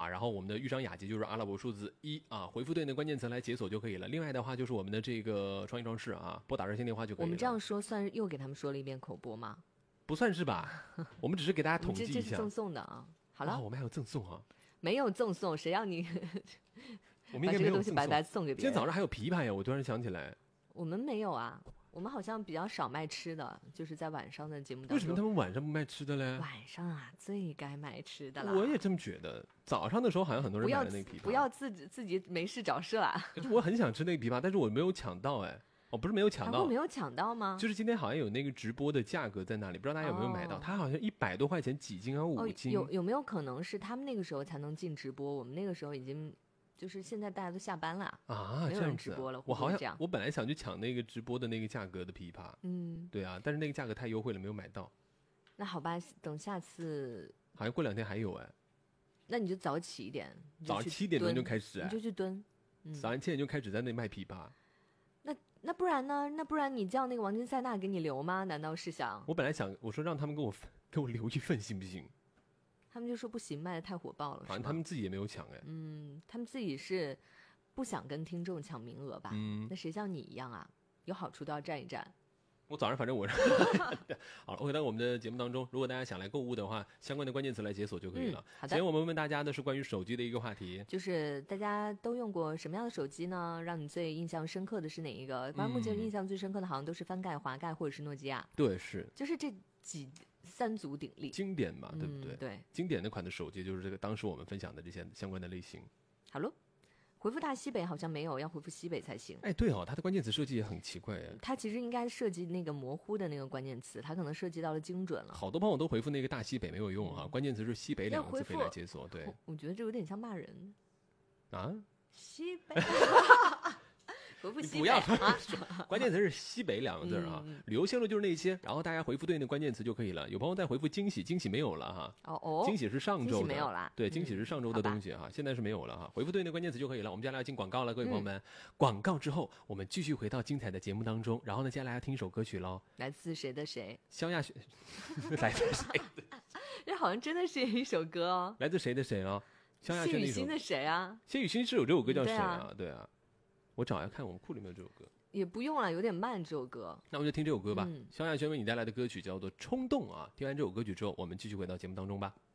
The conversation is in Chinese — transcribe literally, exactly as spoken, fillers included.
啊，然后我们的豫章雅集就是阿拉伯数字一啊，回复对应的关键词来解锁就可以了。另外的话就是我们的这个创意装饰啊，拨打热线电话就可以了。 我们这样说算又给他们说了一遍口播吗？ 不算是吧，我们只是给大家统计一下。 这这是赠送的啊。好了、 哦，我们还有赠送啊？ 没有赠送，谁让你我们应该没有把这个东西白白送给别人？ 今天早上还有枇杷呀，我突然想起来。 我们没有啊，我们好像比较少卖吃的，就是在晚上的节目当中。 为什么他们晚上不卖吃的嘞？ 晚上啊，最该卖吃的了。 我也这么觉得。早上的时候好像很多人买了那个枇杷。 不要自己自己没事找事啦。 可是我很想吃那个枇杷，但是我没有抢到哎。哦，不是没有抢到， 没有抢到吗？ 就是今天好像有那个直播的价格在那里，不知道大家有没有买到？ 哦、 它好像一百多块钱几斤啊，五斤、 哦。有有没有可能是他们那个时候才能进直播？我们那个时候已经就是现在大家都下班了啊， 没有人直播了。 我好像我本来想去抢那个直播的那个价格的枇杷， 嗯， 对啊，但是那个价格太优惠了，没有买到。 那好吧，等下次好像过两天还有哎。 那你就早起一点， 早上七点钟就开始、哎， 你就去蹲， 嗯、早上七点就开始在那卖枇杷。 那那不然呢？那不然你叫那个王金塞纳给你留吗？难道是想？ 我本来想，我说让他们给我给我留一份行不行？ 他们就说不行，卖的太火爆了。 反正他们自己也没有抢哎。 嗯，他们自己是不想跟听众抢名额吧？ 嗯， 那谁像你一样啊？有好处都要占一占。 我早上反正我好了 ，OK。在我们的节目当中，如果大家想来购物的话，相关的关键词来解锁就可以了。 嗯、好的。 今天我们问大家的是关于手机的一个话题， 就是大家都用过什么样的手机呢？让你最印象深刻的是哪一个？反正目前印象最深刻的好像都是翻盖、滑盖或者是诺基亚。 对，是， 就是这几三足鼎立， 经典嘛，对不对？ 嗯、对， 经典的款的手机就是这个当时我们分享的这些相关的类型。 好喽。回复大西北好像没有，要回复西北才行。 哎，对哦，它的关键词设计也很奇怪哎。 它其实应该设计那个模糊的那个关键词，它可能设计到了精准了。 好多朋友都回复那个大西北没有用啊，嗯、关键词是西北两个字可以来解锁。对， 我，我觉得这有点像骂人啊。 西北。回复西北， 你不要啊！关键词是西北两个字啊。嗯、旅游线路就是那些，然后大家回复对应的关键词就可以了。有朋友在回复惊喜，惊喜没有了哈。 哦哦， 惊喜是上周的， 惊喜没有啦。 对，惊喜是上周的东西哈，嗯、现在是没有了哈。回复对应的关键词就可以了。我们接下来要进广告了，各位朋友们。嗯、广告之后，我们继续回到精彩的节目当中。然后呢，接下来要听一首歌曲喽。 来自谁的谁？ 萧亚轩。来自谁的？ 这好像真的是一首歌哦。 来自谁的谁哦？萧亚轩的一首。 谢雨欣的谁啊？ 谢雨欣是有这首歌叫谁啊？对啊。我找来看我们库里面有这首歌， 也不用了，有点慢这首歌。 那我们就听这首歌吧。 嗯、 萧亚轩为你带来的歌曲叫做《冲动》啊。听完这首歌曲之后，我们继续回到节目当中吧。